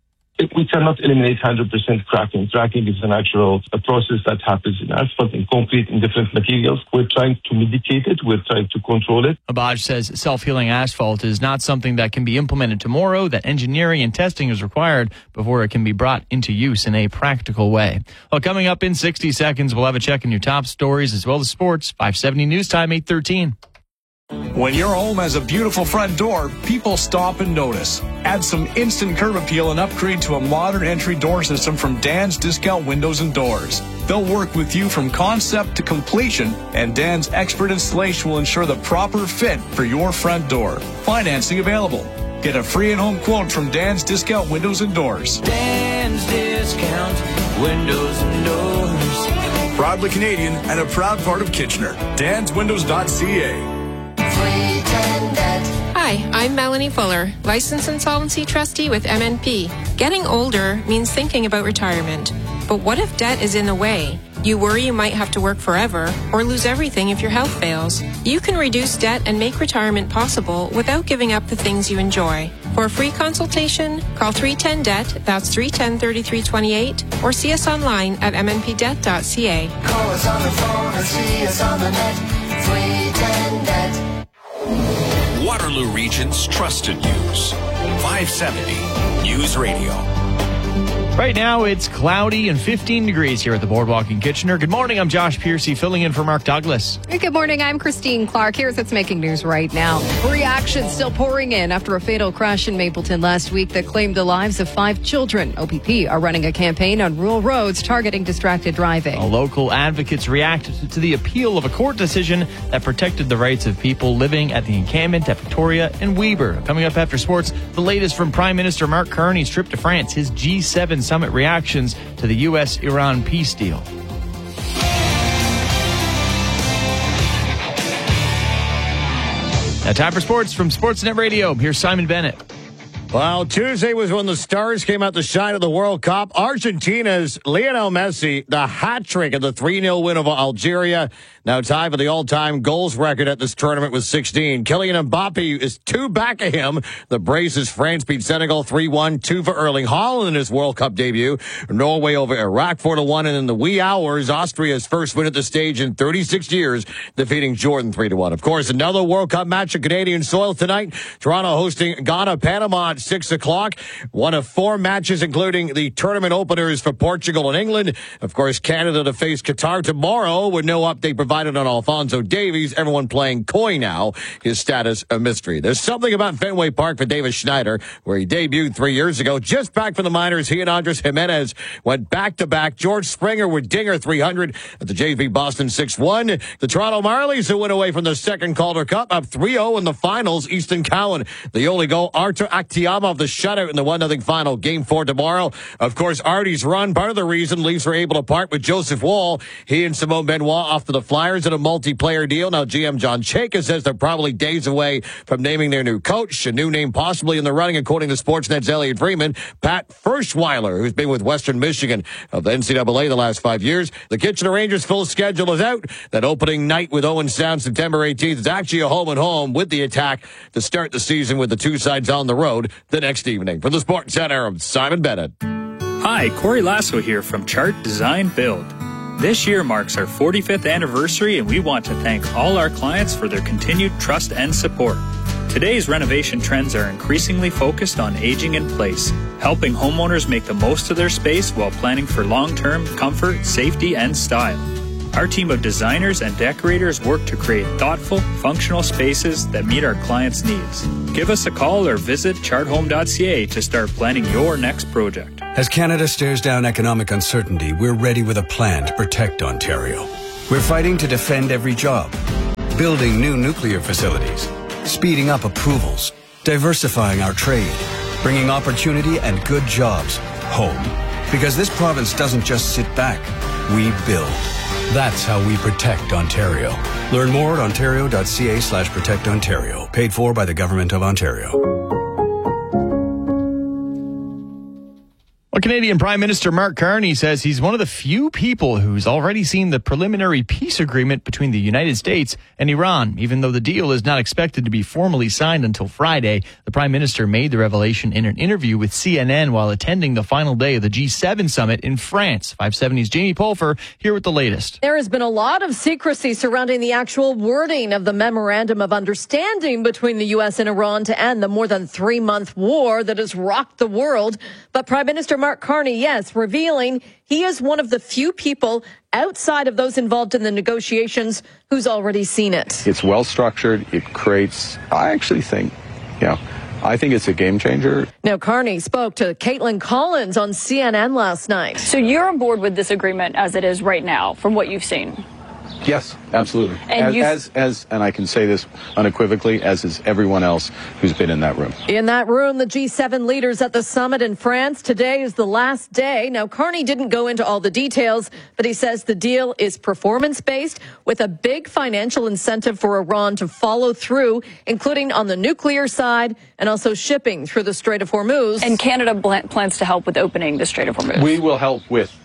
We cannot eliminate 100% cracking. Cracking is a natural process that happens in asphalt, in concrete, in different materials. We're trying to mitigate it. We're trying to control it. Abaj says self-healing asphalt is not something that can be implemented tomorrow, that engineering and testing is required before it can be brought into use in a practical way. Well, coming up in 60 seconds, we'll have a check on your top stories as well as sports. 570 News Time, 8:13. When your home has a beautiful front door, people stop and notice. Add some instant curb appeal and upgrade to a modern entry door system from Dan's Discount Windows and Doors. They'll work with you from concept to completion, and Dan's expert installation will ensure the proper fit for your front door. Financing available. Get a free and-home quote from Dan's Discount Windows and Doors. Dan's Discount Windows and Doors. Proudly Canadian and a proud part of Kitchener. DansWindows.ca. Hi, I'm Melanie Fuller, Licensed Insolvency Trustee with MNP. Getting older means thinking about retirement. But what if debt is in the way? You worry you might have to work forever or lose everything if your health fails. You can reduce debt and make retirement possible without giving up the things you enjoy. For a free consultation, call 310-DEBT, that's 310-3328, or see us online at mnpdebt.ca. Call us on the phone or see us on the net. 310-DEBT. Waterloo Region's trusted news. 570 News Radio. Right now, it's cloudy and 15 degrees here at the Boardwalk in Kitchener. Good morning, I'm Josh Piercy, filling in for Mark Douglas. Good morning, I'm Christine Clark. Here's what's making news right now. Reactions still pouring in after a fatal crash in Mapleton last week that claimed the lives of 5 children. OPP are running a campaign on rural roads targeting distracted driving. Local advocates reacted to the appeal of a court decision that protected the rights of people living at the encampment at Victoria and Weber. Coming up after sports, the latest from Prime Minister Mark Carney's trip to France, his G7 summit reactions to the U.S.-Iran peace deal. Now time for sports from Sportsnet Radio. Here's Simon Bennett. Well, Tuesday was when the stars came out to shine at the World Cup. Argentina's Lionel Messi, the hat trick of the 3-0 win over Algeria. Now tied for the all-time goals record at this tournament with 16. Kylian Mbappe is 2 back of him. The braces, France beat Senegal 3-1, 2 for Erling Haaland in his World Cup debut. Norway over Iraq 4-1, and in the wee hours, Austria's first win at the stage in 36 years, defeating Jordan 3-1. Of course, another World Cup match at Canadian soil tonight. Toronto hosting Ghana, Panama at 6 o'clock. One of 4 matches, including the tournament openers for Portugal and England. Of course, Canada to face Qatar tomorrow with no update provided on Alphonso Davies. Everyone playing coy now. His status a mystery. There's something about Fenway Park for Davis Schneider, where he debuted 3 years ago. Just back from the minors, he and Andres Jimenez went back-to-back. George Springer with Dinger 300 at the JV Boston 6-1. The Toronto Marlies, who went away from the second Calder Cup, up 3-0 in the finals. Easton Cowan, the only goal. Arthur Aktiama of the shutout in the 1-0 final. Game 4 tomorrow. Of course, Artie's run, part of the reason Leafs were able to part with Joseph Wall. He and Simone Benoit off to the Flyers in a multiplayer deal. Now, GM John Chayka says they're probably days away from naming their new coach. A new name possibly in the running, according to Sportsnet's Elliot Freeman. Pat Ferschweiler, who's been with Western Michigan of the NCAA the last 5 years. The Kitchener Rangers' full schedule is out. That opening night with Owen Sound, September 18th, is actually a home-and-home with the Attack to start the season with the two sides on the road the next evening. From the Sports Center, I'm Simon Bennett. Hi, Corey Lasso here from Chart Design Build. This year marks our 45th anniversary, and we want to thank all our clients for their continued trust and support. Today's renovation trends are increasingly focused on aging in place, helping homeowners make the most of their space while planning for long-term comfort, safety, and style. Our team of designers and decorators work to create thoughtful, functional spaces that meet our clients' needs. Give us a call or visit charthome.ca to start planning your next project. As Canada stares down economic uncertainty, we're ready with a plan to protect Ontario. We're fighting to defend every job, building new nuclear facilities, speeding up approvals, diversifying our trade, bringing opportunity and good jobs home. Because this province doesn't just sit back, we build. That's how we protect Ontario. Learn more at ontario.ca/protectontario. Paid for by the Government of Ontario. Well, Canadian Prime Minister Mark Carney says he's one of the few people who's already seen the preliminary peace agreement between the United States and Iran. Even though the deal is not expected to be formally signed until Friday, the Prime Minister made the revelation in an interview with CNN while attending the final day of the G7 summit in France. 570's Jamie Pulfer here with the latest. There has been a lot of secrecy surrounding the actual wording of the Memorandum of Understanding between the U.S. and Iran to end the more than 3-month war that has rocked the world. But Prime Minister Mark Carney, yes, revealing he is one of the few people outside of those involved in the negotiations who's already seen it. It's well structured. It creates, I actually think, I think it's a game changer. Now, Carney spoke to Caitlin Collins on CNN last night. So you're on board with this agreement as it is right now, from what you've seen? Yes, absolutely. And and I can say this unequivocally, as is everyone else who's been in that room. In that room, the G7 leaders at the summit in France. Today is the last day. Now, Carney didn't go into all the details, but he says the deal is performance-based with a big financial incentive for Iran to follow through, including on the nuclear side and also shipping through the Strait of Hormuz. And Canada plans to help with opening the Strait of Hormuz. We will help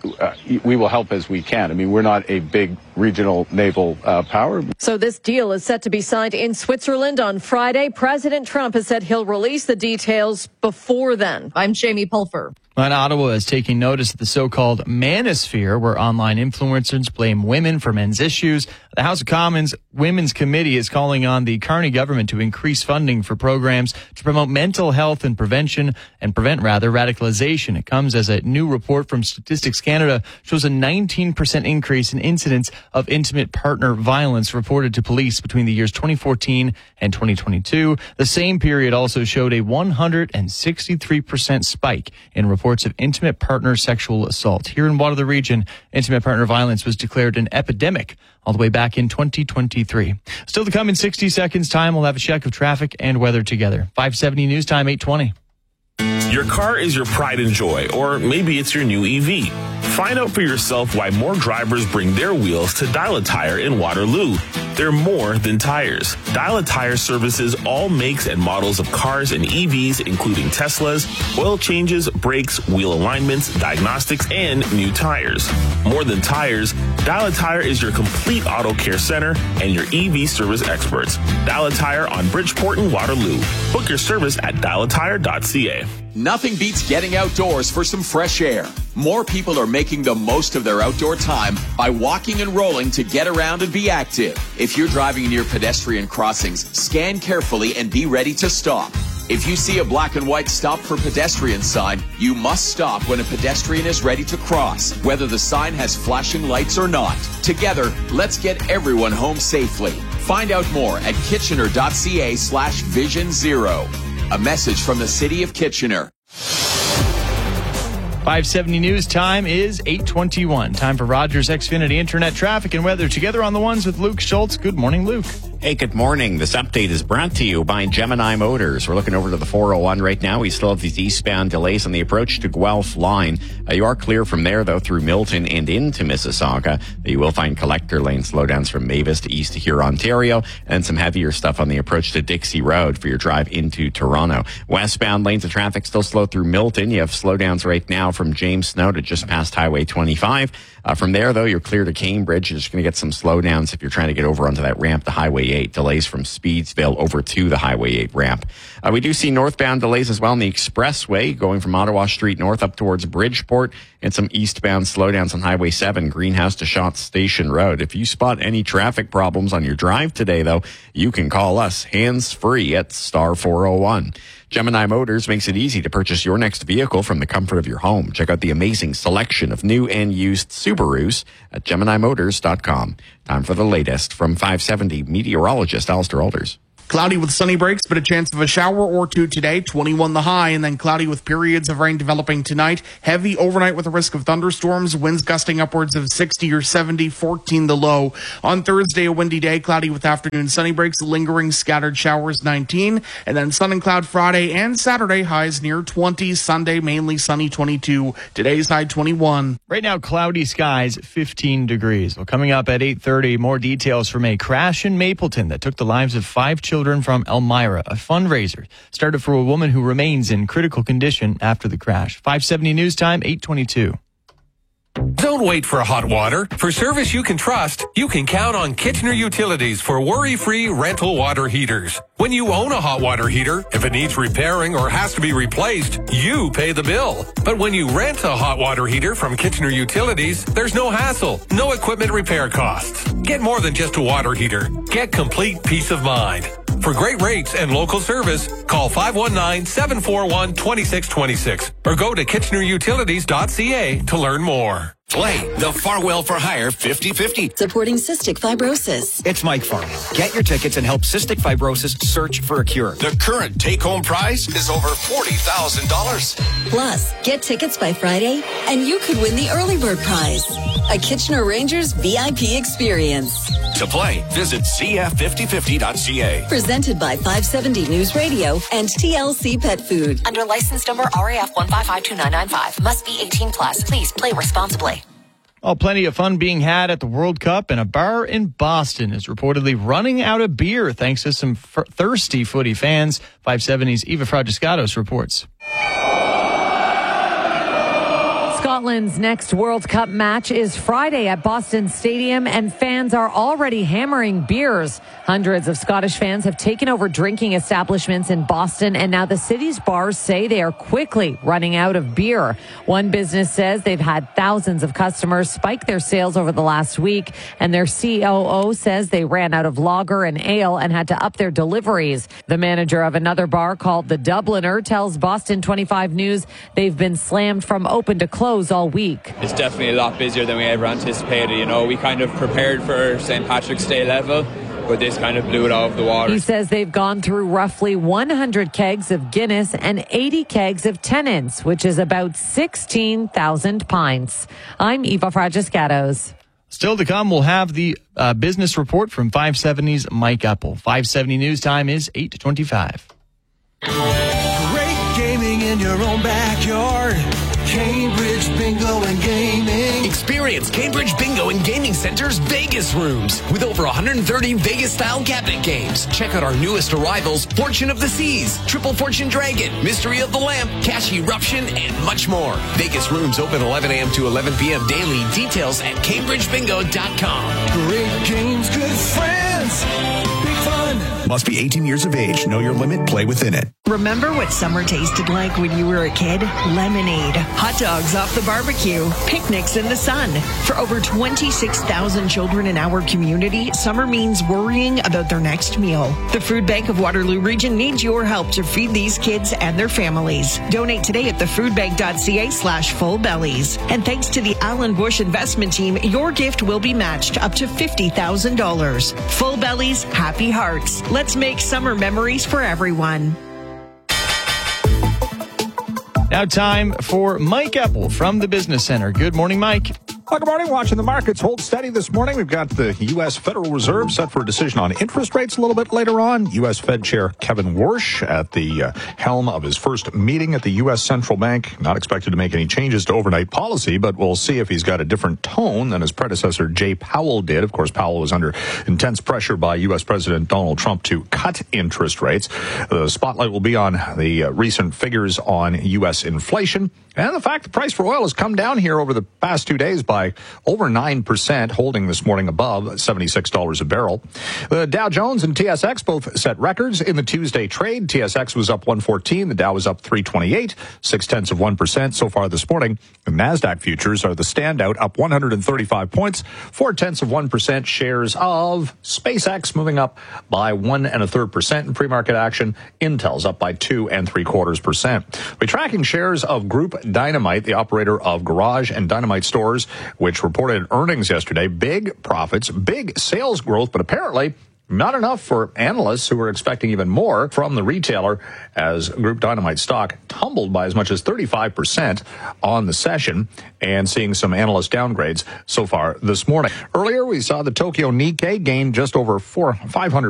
we will help as we can. I mean, we're not a big regional naval power. So this deal is set to be signed in Switzerland on Friday. President Trump has said he'll release the details before then. I'm Jamie Pulfer. And Ottawa is taking notice of the so-called manosphere, where online influencers blame women for men's issues. The House of Commons Women's Committee is calling on the Carney government to increase funding for programs to promote mental health and prevent radicalization. It comes as a new report from Statistics Canada shows a 19% increase in incidents of intimate partner violence reported to police between the years 2014 and 2022. The same period also showed a 163% spike in reports of intimate partner sexual assault. Here in Waterloo Region, intimate partner violence was declared an epidemic all the way back in 2023. Still to come in 60 seconds time, we'll have a check of traffic and weather together. 570 News Time, 8:20. Your car is your pride and joy, or maybe it's your new EV. Find out for yourself why more drivers bring their wheels to Dial-A-Tire in Waterloo. They're more than tires. Dial-A-Tire services all makes and models of cars and EVs, including Teslas, oil changes, brakes, wheel alignments, diagnostics, and new tires. More than tires, Dial-A-Tire is your complete auto care center and your EV service experts. Dial-A-Tire on Bridgeport and Waterloo. Book your service at dialattire.ca. Nothing beats getting outdoors for some fresh air. More people are making the most of their outdoor time by walking and rolling to get around and be active. If you're driving near pedestrian crossings, scan carefully and be ready to stop. If you see a black and white stop for pedestrian sign, you must stop when a pedestrian is ready to cross, whether the sign has flashing lights or not. Together, let's get everyone home safely. Find out more at kitchener.ca/Vision Zero. A message from the City of Kitchener. 570 News time is 8:21. Time for Rogers Xfinity Internet traffic and weather together on the ones with Luke Schultz. Good morning, Luke. Hey, good morning. This update is brought to you by Gemini Motors. We're looking over to the 401 right now. We still have these eastbound delays on the approach to Guelph line. You are clear from there, though, through Milton and into Mississauga. You will find collector lane slowdowns from Mavis to east to here, Ontario, and some heavier stuff on the approach to Dixie Road for your drive into Toronto. Westbound lanes of traffic still slow through Milton. You have slowdowns right now from James Snow to just past Highway 25. From there, though, you're clear to Cambridge. You're just going to get some slowdowns if you're trying to get over onto that ramp to Highway 8. Delays from Speedsville over to the Highway 8 ramp. We do see northbound delays as well on the expressway going from Ottawa Street north up towards Bridgeport, and some eastbound slowdowns on Highway 7, Greenhouse to Shotts Station Road. If you spot any traffic problems on your drive today, though, you can call us hands-free at star 401. Gemini Motors makes it easy to purchase your next vehicle from the comfort of your home. Check out the amazing selection of new and used Subarus at GeminiMotors.com. Time for the latest from 570 meteorologist Alistair Alders. Cloudy with sunny breaks, but a chance of a shower or two today, 21 the high, and then cloudy with periods of rain developing tonight. Heavy overnight with a risk of thunderstorms, winds gusting upwards of 60 or 70, 14 the low. On Thursday, a windy day, cloudy with afternoon sunny breaks, lingering scattered showers, 19, and then sun and cloud Friday and Saturday, highs near 20, Sunday mainly sunny, 22. Today's high, 21. Right now, cloudy skies, 15 degrees. Well, coming up at 8:30, more details from a crash in Mapleton that took the lives of 5 children from Elmira. A fundraiser started for a woman who remains in critical condition after the crash. 570 News time, 8:22. Don't wait for hot water. For service you can trust, you can count on Kitchener Utilities for worry-free rental water heaters. When you own a hot water heater, if it needs repairing or has to be replaced, you pay the bill. But when you rent a hot water heater from Kitchener Utilities, there's no hassle, no equipment repair costs. Get more than just a water heater. Get complete peace of mind. For great rates and local service, call 519-741-2626 or go to kitchenerutilities.ca to learn more. Play the Farwell for Hire 50-50. Supporting cystic fibrosis. It's Mike Farwell. Get your tickets and help cystic fibrosis search for a cure. The current take-home prize is over $40,000. Plus, get tickets by Friday, and you could win the early bird prize. A Kitchener Rangers VIP experience. To play, visit cf5050.ca. Presented by 570 News Radio and TLC Pet Food. Under license number RAF 1552995. Must be 18 plus. Please play responsibly. Oh, plenty of fun being had at the World Cup, and a bar in Boston is reportedly running out of beer thanks to some thirsty footy fans. 570's Eva Fragiscatos reports. Scotland's next World Cup match is Friday at Boston Stadium, and fans are already hammering beers. Hundreds of Scottish fans have taken over drinking establishments in Boston, and now the city's bars say they are quickly running out of beer. One business says they've had thousands of customers spike their sales over the last week, and their COO says they ran out of lager and ale and had to up their deliveries. The manager of another bar called the Dubliner tells Boston 25 News they've been slammed from open to close all week. It's definitely a lot busier than we ever anticipated. You know, we kind of prepared for St. Patrick's Day level, but this kind of blew it out of the water. He says they've gone through roughly 100 kegs of Guinness and 80 kegs of Tennent's, which is about 16,000 pints. I'm Eva Fragiscatos. Still to come, we'll have the business report from 570's Mike Apple. 570 News time is 8:25. Great gaming in your own backyard. Cambridge Bingo and Gaming. Experience Cambridge Bingo and Gaming Center's Vegas rooms with over 130 Vegas-style cabinet games. Check out our newest arrivals, Fortune of the Seas, Triple Fortune Dragon, Mystery of the Lamp, Cash Eruption, and much more. Vegas rooms open 11 a.m. to 11 p.m. daily. Details at CambridgeBingo.com. Great games, good friends, big fun. Must be 18 years of age. Know your limit. Play within it. Remember what summer tasted like when you were a kid? Lemonade, hot dogs off the barbecue, picnics in the sun. For over 26,000 children in our community, summer means worrying about their next meal. The Food Bank of Waterloo Region needs your help to feed these kids and their families. Donate today at thefoodbank.ca/fullbellies. And thanks to the Alan Bush Investment Team, your gift will be matched up to $50,000. Full Bellies, happy hearts. Let's make summer memories for everyone. Now time for Mike Epple from the Business Center. Good morning, Mike. Well, good morning. Watching the markets hold steady this morning. We've got the U.S. Federal Reserve set for a decision on interest rates a little bit later on. U.S. Fed Chair Kevin Warsh at the helm of his first meeting at the U.S. Central Bank. Not expected to make any changes to overnight policy, but we'll see if he's got a different tone than his predecessor, Jay Powell, did. Of course, Powell was under intense pressure by U.S. President Donald Trump to cut interest rates. The spotlight will be on the recent figures on U.S. inflation and the fact the price for oil has come down here over the past 2 days by over 9%, holding this morning above $76 a barrel. The Dow Jones and TSX both set records in the Tuesday trade. TSX was up 114. The Dow was up 328, 0.6% so far this morning. The NASDAQ futures are the standout, up 135 points, 0.4%. Shares of SpaceX moving up by 1.33% in pre-market action. Intel's up by 2.75%. We're tracking shares of Group Dynamite, the operator of garage and dynamite stores, which reported earnings yesterday. Big profits, big sales growth, but apparently not enough for analysts who were expecting even more from the retailer, as Group Dynamite stock tumbled by as much as 35% on the session, and seeing some analyst downgrades so far this morning. Earlier, we saw the Tokyo Nikkei gain just over 500